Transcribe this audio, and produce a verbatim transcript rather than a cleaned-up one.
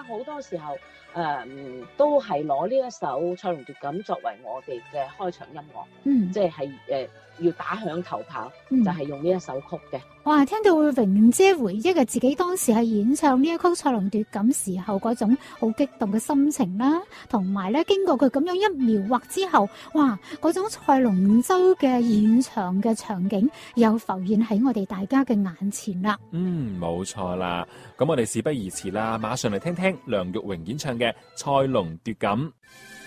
好多時候誒、呃、都係攞呢一首《賽龍奪錦》作為我哋嘅開場音樂， 嗯， 即係誒要打響頭炮， 嗯、 就係、是、用呢一首曲嘅。 哇！聽到榮姐回憶嘅自己當時係演唱呢一曲《賽龍奪錦》時候嗰種好激動嘅心情啦，同埋咧經過佢咁樣一描畫之後，哇！嗰種賽龍舟嘅現場嘅場景又浮現喺我哋大家嘅眼前啦。 嗯，冇錯啦。咁我哋事不宜遲啦，馬上嚟聽聽梁玉榮演唱嘅《賽龍奪錦》。